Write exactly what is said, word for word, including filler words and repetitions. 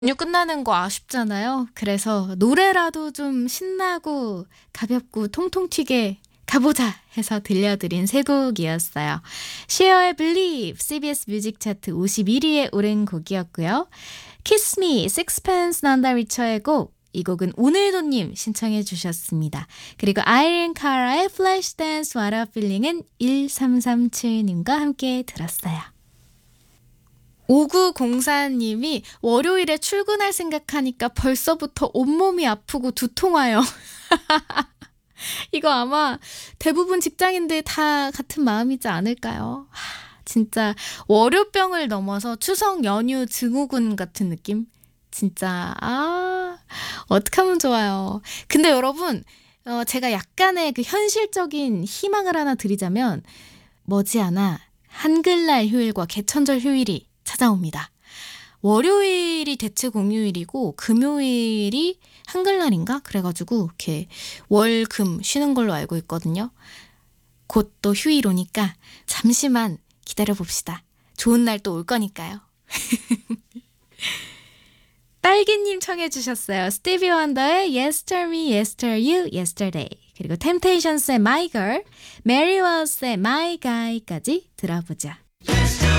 연휴 끝나는 거 아쉽잖아요. 그래서 노래라도 좀 신나고 가볍고 통통 튀게 가보자 해서 들려드린 세 곡이었어요. Cher의 Believe, 씨비에스 뮤직 차트 오십일 위에 오른 곡이었고요. Kiss Me, Sixpence None the Richer의 곡, 이 곡은 오늘도님 신청해 주셨습니다. 그리고 아이린 카라의 Flashdance What a Feeling은 일삼삼칠님과 함께 들었어요. 오구공사님이 월요일에 출근할 생각하니까 벌써부터 온몸이 아프고 두통와요. 이거 아마 대부분 직장인들 다 같은 마음이지 않을까요? 하, 진짜 월요병을 넘어서 추석 연휴 증후군 같은 느낌? 진짜 아 어떡하면 좋아요. 근데 여러분 어, 제가 약간의 그 현실적인 희망을 하나 드리자면 머지않아 한글날 휴일과 개천절 휴일이 찾아옵니다. 월요일이 대체 공휴일이고 금요일이 한글날인가? 그래가지고 이렇게 월, 금 쉬는 걸로 알고 있거든요. 곧 또 휴일 오니까 잠시만 기다려봅시다. 좋은 날 또 올 거니까요. 딸기님 청해 주셨어요. 스티비 원더의 Yes Tell Me, Yes Tell You, Yesterday. 그리고 템테이션스의 My Girl, 메리 웰스의 My Guy까지 들어보자.